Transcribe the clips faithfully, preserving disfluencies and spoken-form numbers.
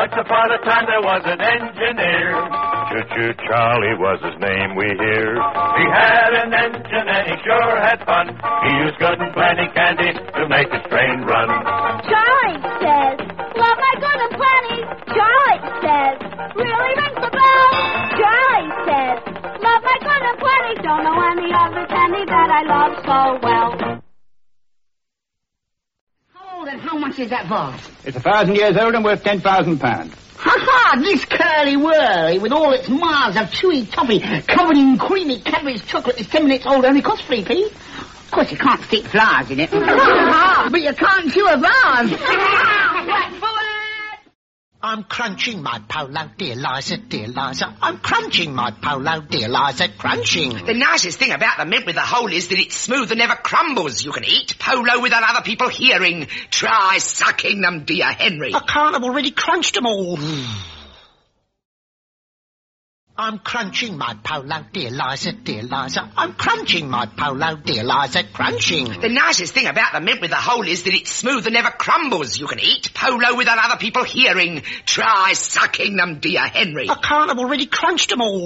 Once upon a time there was an engineer. Choo-choo Charlie was his name, we hear. He had an engine and he sure had fun. He used good and plenty candy to make his train run. Charlie says, love my good and plenty. Charlie says, really rings the bell. Charlie says, love my good and plenty. Don't know any other candy that I love so well. And how much is that vase? It's a thousand years old and worth ten thousand pounds. Ha-ha! This curly-whirly with all its miles of chewy toffee covered in creamy Cadbury's chocolate is ten minutes old, only costs three p. Of course, you can't stick flowers in it. But you can't chew a vase. I'm crunching my polo, dear Liza, dear Liza. I'm crunching my polo, dear Liza, crunching. The nicest thing about the mint with the hole is that it's smooth and never crumbles. You can eat polo without other people hearing. Try sucking them, dear Henry. I can't, I've already crunched them all. I'm crunching my polo, dear Liza, dear Liza. I'm crunching my polo, dear Liza, crunching. The nicest thing about the mint with the hole is that it's smooth and never crumbles. You can eat polo without other people hearing. Try sucking them, dear Henry. I can't, I've already crunched them all.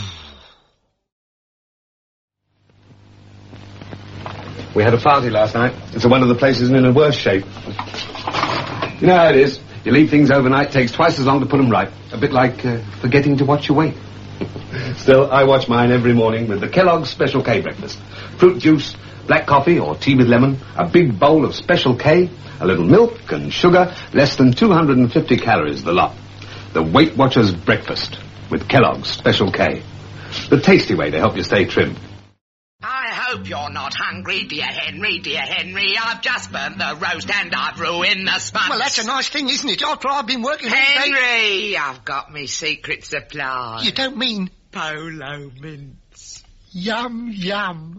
We had a party last night. It's one of the places in a worse shape. You know how it is. You leave things overnight, takes twice as long to put them right. A bit like uh, forgetting to watch your weight. Still, I watch mine every morning with the Kellogg's Special K breakfast. Fruit juice, black coffee or tea with lemon, a big bowl of Special K, a little milk and sugar, less than two hundred fifty calories the lot. The Weight Watchers breakfast with Kellogg's Special K. The tasty way to help you stay trim. I hope you're not hungry, dear Henry, dear Henry. I've just burnt the roast and I've ruined the sponge. Well, that's a nice thing, isn't it? After I've been working... Henry, I've got me secret supply. You don't mean... Polo mints. Yum, yum.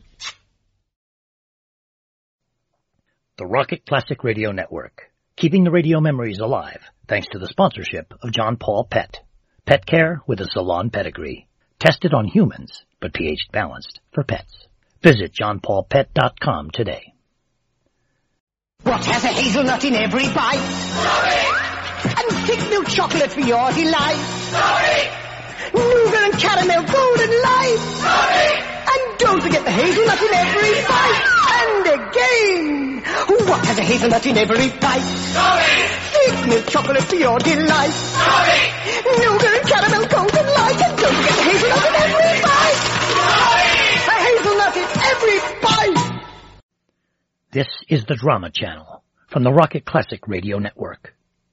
The Rocket Classic Radio Network. Keeping the radio memories alive, thanks to the sponsorship of John Paul Pet. Pet care with a salon pedigree. Tested on humans, but pH balanced for pets. Visit john paul pet dot com today. What has a hazelnut in every bite? Sorry. And thick milk chocolate for your delight? Sorry. Nougat and caramel golden light? Sorry. And don't forget the hazelnut in every bite. And again. What has a hazelnut in every bite? Sorry. Thick milk chocolate for your delight? Sorry. Nougat and caramel golden light. And don't forget the hazelnut in every bite. Sorry. A hazelnut in every bite. This is the Drama Channel from the Rocket Classic Radio Network.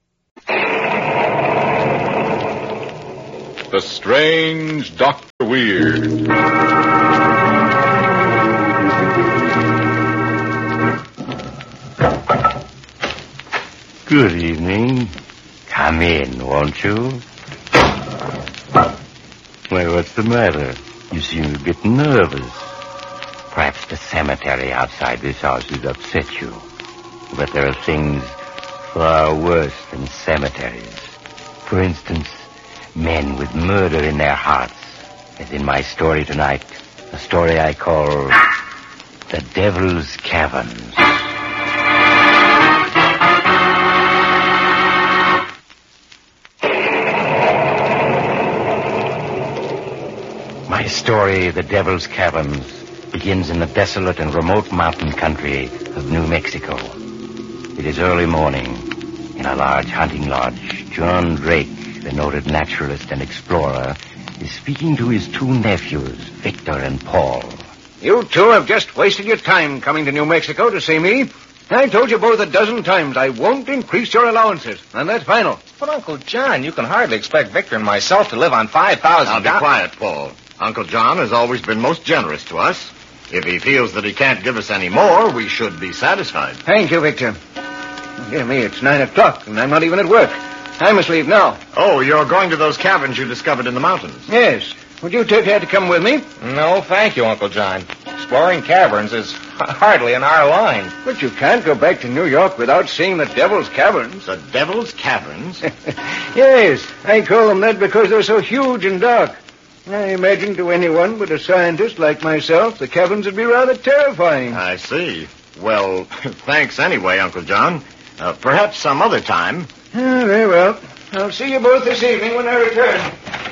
The Strange Doctor Weird. Good evening. Come in, won't you? Well, what's the matter? You seem a bit nervous. Perhaps the cemetery outside this house has upset you. But there are things far worse than cemeteries. For instance, men with murder in their hearts. As in my story tonight, a story I call The Devil's Caverns. My story, The Devil's Caverns, begins in the desolate and remote mountain country of New Mexico. It is early morning. In a large hunting lodge, John Drake, the noted naturalist and explorer, is speaking to his two nephews, Victor and Paul. You two have just wasted your time coming to New Mexico to see me. I told you both a dozen times I won't increase your allowances, and that's final. But, Uncle John, you can hardly expect Victor and myself to live on five thousand dollars. Now, be quiet, Paul. Uncle John has always been most generous to us. If he feels that he can't give us any more, we should be satisfied. Thank you, Victor. Dear me, it's nine o'clock, and I'm not even at work. I must leave now. Oh, you're going to those caverns you discovered in the mountains? Yes. Would you two care to come with me? No, thank you, Uncle John. Exploring caverns is hardly in our line. But you can't go back to New York without seeing the Devil's Caverns. The Devil's Caverns? Yes, I call them that because they're so huge and dark. I imagine to anyone but a scientist like myself, the caverns would be rather terrifying. I see. Well, thanks anyway, Uncle John. Uh, perhaps some other time. Ah, very well. I'll see you both this evening when I return.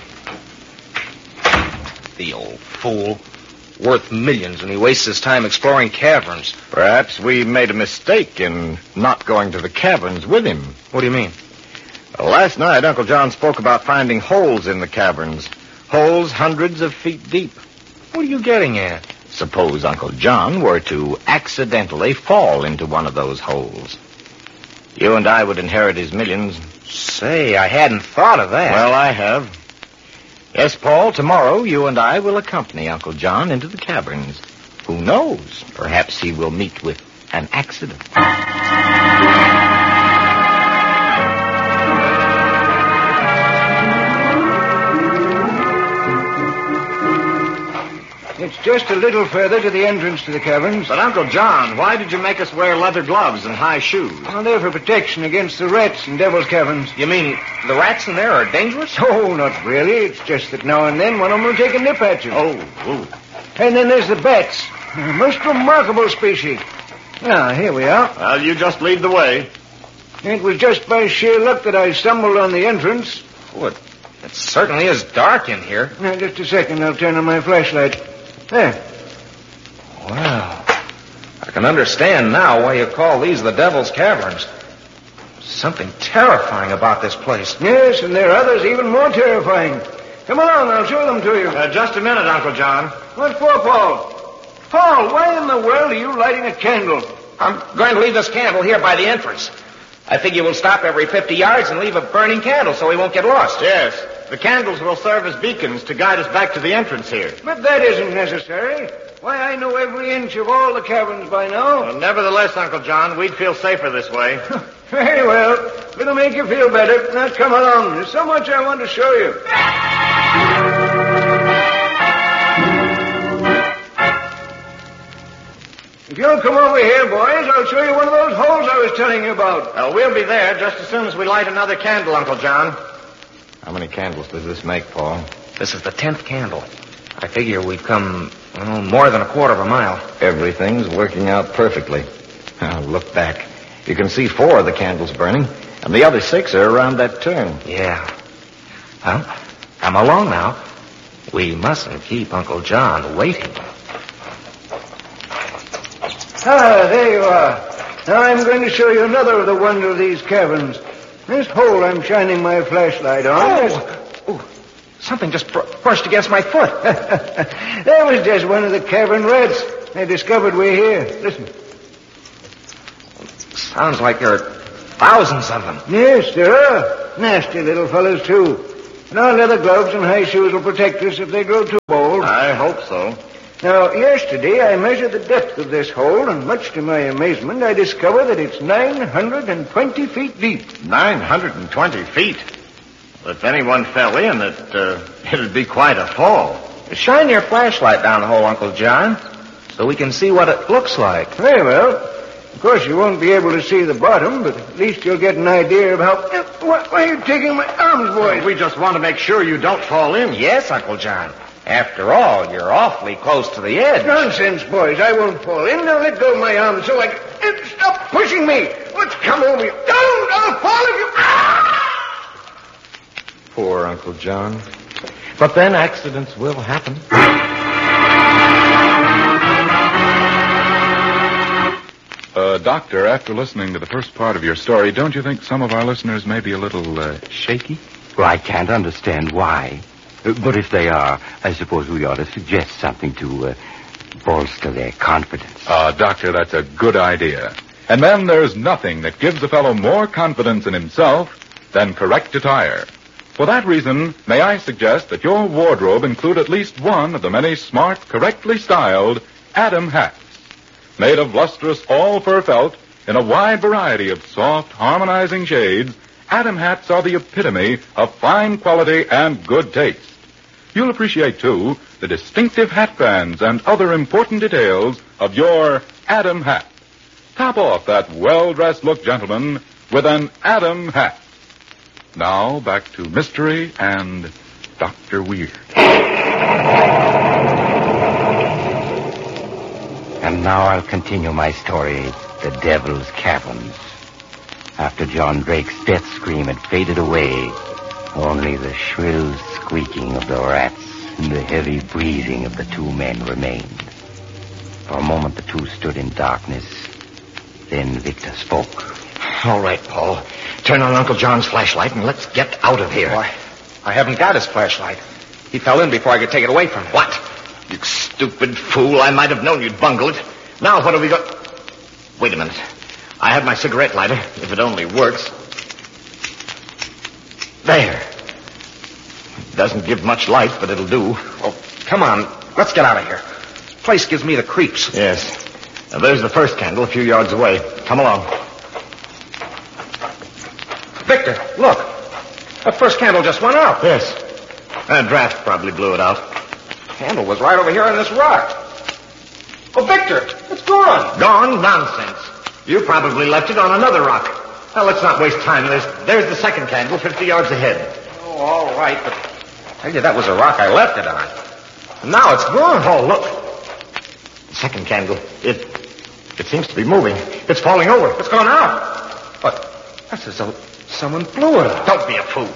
The old fool. Worth millions, and he wastes his time exploring caverns. Perhaps we made a mistake in not going to the caverns with him. What do you mean? Well, last night, Uncle John spoke about finding holes in the caverns. Holes hundreds of feet deep. What are you getting at? Suppose Uncle John were to accidentally fall into one of those holes. You and I would inherit his millions. Say, I hadn't thought of that. Well, I have. Yes, Paul, tomorrow you and I will accompany Uncle John into the caverns. Who knows? Perhaps he will meet with an accident. It's just a little further to the entrance to the caverns. But, Uncle John, why did you make us wear leather gloves and high shoes? Well, they're for protection against the rats in Devil's Caverns. You mean the rats in there are dangerous? Oh, not really. It's just that now and then one of them will take a nip at you. Oh, oh. And then there's the bats. A most remarkable species. Now, here we are. Well, you just lead the way. It was just by sheer luck that I stumbled on the entrance. Oh, it, it certainly is dark in here. Now, just a second. I'll turn on my flashlight. There. Wow. I can understand now why you call these the Devil's Caverns. Something terrifying about this place. Yes, and there are others even more terrifying. Come along, I'll show them to you. Uh, just a minute, Uncle John. What for, Paul? Paul, why in the world are you lighting a candle? I'm going to leave this candle here by the entrance. I figure we'll stop every fifty yards and leave a burning candle so we won't get lost. Yes. The candles will serve as beacons to guide us back to the entrance here. But that isn't necessary. Why, I know every inch of all the caverns by now. Well, nevertheless, Uncle John, we'd feel safer this way. Very well. It'll make you feel better. Now, come along. There's so much I want to show you. If you'll come over here, boys, I'll show you one of those holes I was telling you about. Well, we'll be there just as soon as we light another candle, Uncle John. How many candles does this make, Paul? This is the tenth candle. I figure we've come well, more than a quarter of a mile. Everything's working out perfectly. Now, look back. You can see four of the candles burning, and the other six are around that turn. Yeah. Well, come along now. We mustn't keep Uncle John waiting. Ah, there you are. Now I'm going to show you another of the wonder of these caverns. This hole I'm shining my flashlight on. Oh, oh something just br- brushed against my foot. That was just one of the cavern rats. I discovered we're here. Listen. Sounds like there are thousands of them. Yes, there are. Nasty little fellows, too. And our leather gloves and high shoes will protect us if they grow too bold. I hope so. Now, yesterday I measured the depth of this hole, and much to my amazement, I discovered that it's nine hundred twenty feet deep. nine hundred twenty feet? If anyone fell in, it, uh, it'd be quite a fall. Shine your flashlight down the hole, Uncle John, so we can see what it looks like. Very well. Of course, you won't be able to see the bottom, but at least you'll get an idea of how... Why, why are you taking my arms, boys? Well, we just want to make sure you don't fall in. Yes, Uncle John. After all, you're awfully close to the edge. Nonsense, boys. I won't fall in. Now let go of my arm so I can... Stop pushing me. Let's come over here. Don't! I'll fall if you... Ah! Poor Uncle John. But then accidents will happen. Uh, Doctor, after listening to the first part of your story, don't you think some of our listeners may be a little uh, shaky? Well, I can't understand why. Uh, but if they are, I suppose we ought to suggest something to uh, bolster their confidence. Uh, Doctor, that's a good idea. And then there's nothing that gives a fellow more confidence in himself than correct attire. For that reason, may I suggest that your wardrobe include at least one of the many smart, correctly styled Adam hats. Made of lustrous all-fur felt in a wide variety of soft, harmonizing shades, Adam hats are the epitome of fine quality and good taste. You'll appreciate, too, the distinctive hat bands and other important details of your Adam hat. Top off that well-dressed look, gentlemen, with an Adam hat. Now, back to Mystery and Doctor Weird. And now I'll continue my story, The Devil's Caverns. After John Drake's death scream had faded away, Only the shrill squeaking of the rats and the heavy breathing of the two men remained. For a moment, the two stood in darkness. Then Victor spoke. All right, Paul. Turn on Uncle John's flashlight and let's get out of here. Why, I haven't got his flashlight. He fell in before I could take it away from him. What? You stupid fool. I might have known you'd bungle it. Now what have we got? Wait a minute. I have my cigarette lighter, if it only works. There. It doesn't give much light, but it'll do. Oh, come on. Let's get out of here. This place gives me the creeps. Yes. Now, there's the first candle a few yards away. Come along. Victor, look. That first candle just went out. Yes. That draft probably blew it out. The candle was right over here on this rock. Oh, Victor, it's gone. Gone? Nonsense. You probably left it on another rock. Now, let's not waste time. There's, there's the second candle, fifty yards ahead. Oh, all right, but I tell you, that was a rock I left it on. Now it's gone. Oh, look. The second candle. It, it seems to be moving. It's falling over. It's gone out. But that's as though someone blew it out. Don't be a fool.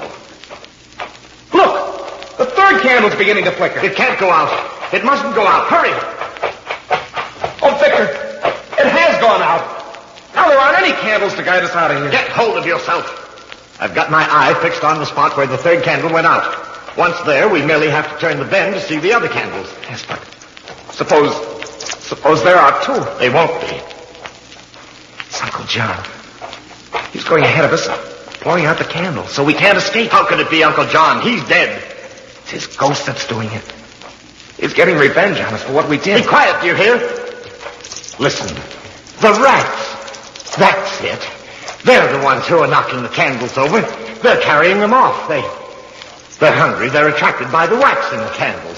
Look, the third candle's beginning to flicker. It can't go out. It mustn't go out. Hurry. Oh, Victor, it has gone out. Now there aren't any candles to guide us out of here. Get hold of yourself. I've got my eye fixed on the spot where the third candle went out. Once there, we merely have to turn the bend to see the other candles. Yes, but suppose, suppose there are two. They won't be. It's Uncle John. He's going ahead of us, blowing out the candle, so we can't escape. How could it be Uncle John? He's dead. It's his ghost that's doing it. He's getting revenge on us for what we did. Be quiet, do you hear? Listen. The rats. That's it. They're the ones who are knocking the candles over. They're carrying them off. They, they're hungry. They're attracted by the wax in the candles.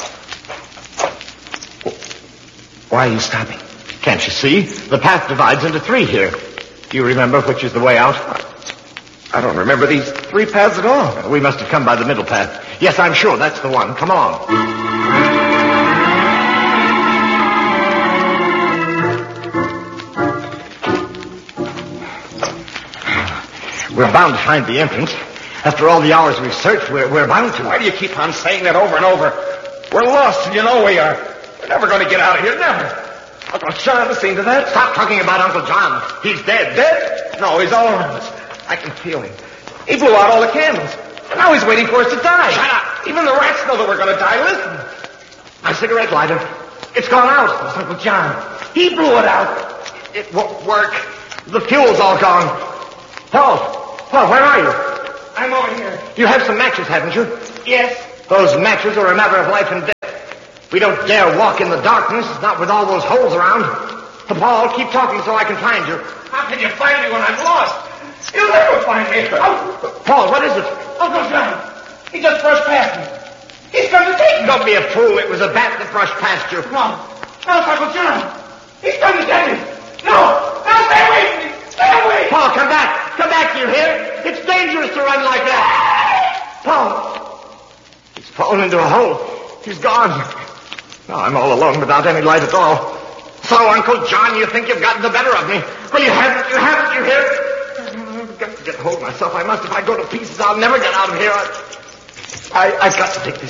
Why are you stopping? Can't you see? The path divides into three here. Do you remember which is the way out? I don't remember these three paths at all. We must have come by the middle path. Yes, I'm sure that's the one. Come along. We're bound to find the entrance. After all the hours we've searched, we're, we're bound to. Why do you keep on saying that over and over? We're lost, and you know we are. We're never going to get out of here, never. Uncle John has seen to that. Stop talking about Uncle John. He's dead. Dead? No, he's all around us. I can feel him. He blew out all the candles. And now he's waiting for us to die. Shut up. Even the rats know that we're going to die. Listen. My cigarette lighter. It's gone out. It's Uncle John. He blew it out. It won't work. The fuel's all gone. Paul. Paul, where are you? I'm over here. You have some matches, haven't you? Yes. Those matches are a matter of life and death. We don't dare walk in the darkness, not with all those holes around. Paul, keep talking so I can find you. How can you find me when I'm lost? You'll never find me. Oh. Paul, what is it? Uncle John. He just brushed past me. He's come to take me. Don't be a fool. It was a bat that brushed past you. No. No, it's Uncle John. He's come to get me. No. No, stay away from me. Stay away. Paul, come back. Come back, do you hear? It's dangerous to run like that. Paul. He's fallen into a hole. He's gone. Now I'm all alone without any light at all. So, Uncle John, you think you've gotten the better of me. Well, you haven't. You haven't, you hear? I've got to get hold of myself. I must. If I go to pieces, I'll never get out of here. I, I, I've got to take this